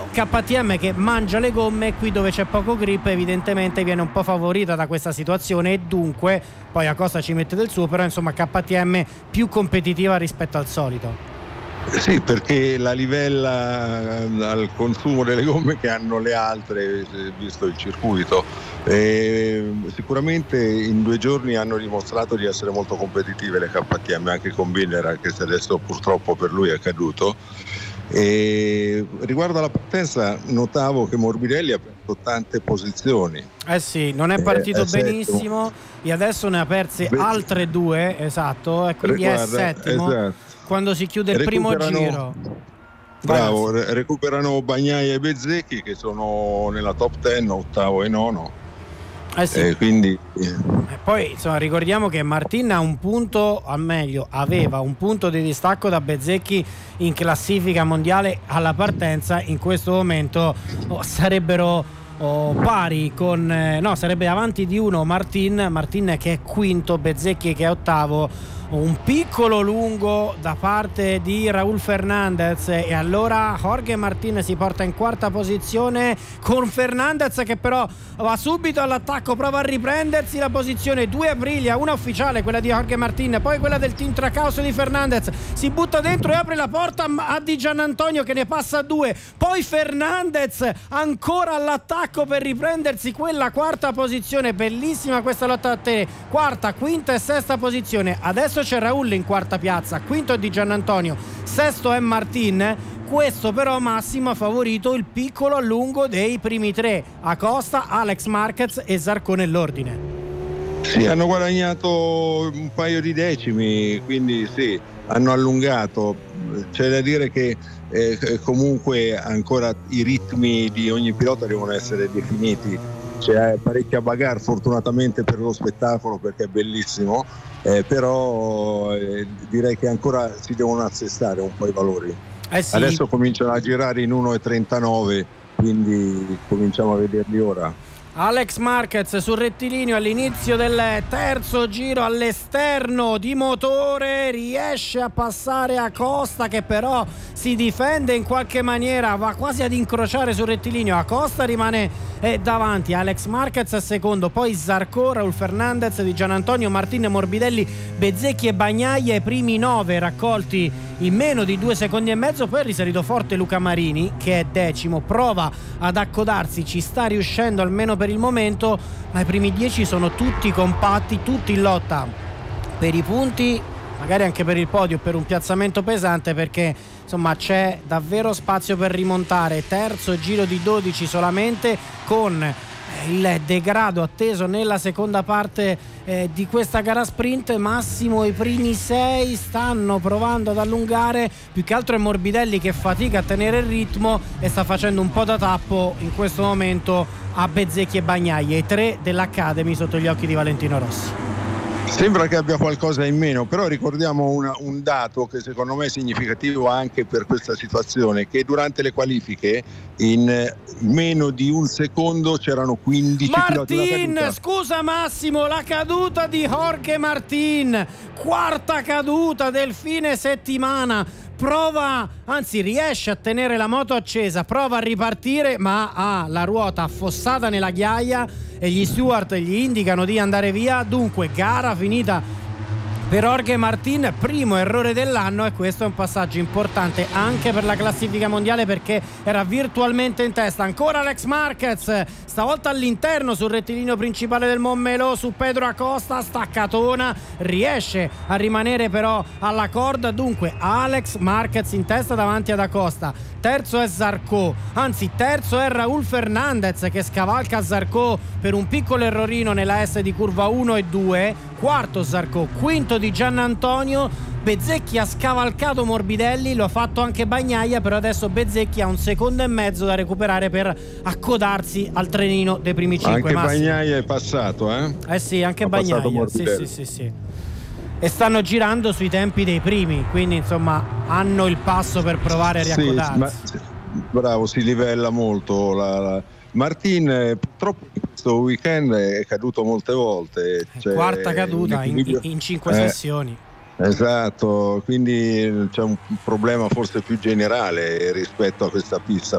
KTM che mangia le gomme, qui dove c'è poco grip evidentemente viene un po' favorita da questa situazione, e dunque poi Acosta ci mette del suo, però insomma KTM più competitiva rispetto al solito. Sì, perché la livella al consumo delle gomme che hanno le altre, visto il circuito. Sicuramente in 2 giorni hanno dimostrato di essere molto competitive le KTM, anche con Binder, anche se adesso purtroppo per lui è caduto. E riguardo alla partenza, notavo che Morbidelli ha perso tante posizioni. Sì, non è partito benissimo e adesso ne ha perse altre 2, esatto, e quindi è settimo. Esatto. Quando si chiude il primo giro. Bravo, recuperano Bagnaia e Bezzecchi che sono nella top 10, ottavo e nono. Sì. Quindi poi insomma ricordiamo che Martin ha un punto, al meglio aveva un punto di distacco da Bezzecchi in classifica mondiale alla partenza. In questo momento sarebbero pari con sarebbe avanti di uno Martin che è quinto, Bezzecchi che è ottavo. Un piccolo lungo da parte di Raúl Fernández, e allora Jorge Martin si porta in quarta posizione con Fernández che però va subito all'attacco, prova a riprendersi la posizione. 2 Aprilia, una ufficiale, quella di Jorge Martin, poi quella del team Tracasso di Fernández, si butta dentro e apre la porta a Di Giannantonio che ne passa 2, poi Fernández ancora all'attacco per riprendersi quella quarta posizione. Bellissima questa lotta a te, quarta, quinta e sesta posizione. Adesso c'è Raúl in quarta piazza, quinto è Di Giannantonio, sesto è Martin. Questo però Massimo ha favorito il piccolo a lungo dei primi 3, Acosta, Alex Marquez e Zarco nell'ordine. Sì, hanno guadagnato un paio di decimi, quindi sì, hanno allungato. C'è da dire che comunque ancora i ritmi di ogni pilota devono essere definiti. C'è parecchia bagarre fortunatamente per lo spettacolo, perché è bellissimo, però direi che ancora si devono assestare un po' i valori. Sì. Adesso cominciano a girare in 1,39, quindi cominciamo a vederli ora. Alex Marquez sul rettilineo all'inizio del terzo giro, all'esterno di motore riesce a passare Acosta che però si difende in qualche maniera, va quasi ad incrociare sul rettilineo. Acosta rimane davanti, Alex Marquez è secondo, poi Zarco, Raúl Fernández, Di Giannantonio, Martin, Morbidelli, Bezzecchi e Bagnaia, i primi 9 raccolti in meno di 2 secondi e mezzo. Poi è risalito forte Luca Marini che è decimo, prova ad accodarsi, ci sta riuscendo almeno per il momento, ma i primi 10 sono tutti compatti, tutti in lotta per i punti, magari anche per il podio, per un piazzamento pesante, perché insomma c'è davvero spazio per rimontare. Terzo giro di 12 solamente, con il degrado atteso nella seconda parte di questa gara sprint. Massimo, i primi 6 stanno provando ad allungare, più che altro è Morbidelli che fatica a tenere il ritmo e sta facendo un po' da tappo in questo momento a Bezzecchi e Bagnaia, i 3 dell'Academy sotto gli occhi di Valentino Rossi. Sembra che abbia qualcosa in meno, però ricordiamo un dato che secondo me è significativo anche per questa situazione, che durante le qualifiche in meno di un secondo c'erano 15 piloti da caduta. Scusa Massimo, la caduta di Jorge Martin, quarta caduta del fine settimana. Riesce a tenere la moto accesa, prova a ripartire ma ha la ruota affossata nella ghiaia e gli steward gli indicano di andare via. Dunque gara finita per Jorge Martin, primo errore dell'anno, e questo è un passaggio importante anche per la classifica mondiale perché era virtualmente in testa. Ancora Alex Marquez, stavolta all'interno sul rettilineo principale del Montmeló su Pedro Acosta, staccatona, riesce a rimanere però alla corda. Dunque Alex Marquez in testa davanti ad Acosta, terzo è Zarco, terzo è Raúl Fernández che scavalca Zarco per un piccolo errorino nella S di curva 1 e 2, quarto Zarco, quinto Di Giannantonio. Bezzecchi ha scavalcato Morbidelli, lo ha fatto anche Bagnaia, però adesso Bezzecchi ha un secondo e mezzo da recuperare per accodarsi al trenino dei primi 5. Anche Bagnaia è passato, sì, anche Bagnaia, sì. E stanno girando sui tempi dei primi, quindi insomma hanno il passo per provare a riaccodarsi. Bravo, si livella molto. Martin purtroppo in questo weekend è caduto molte volte, quarta caduta in 5 sessioni. Esatto, quindi c'è un problema forse più generale rispetto a questa pista.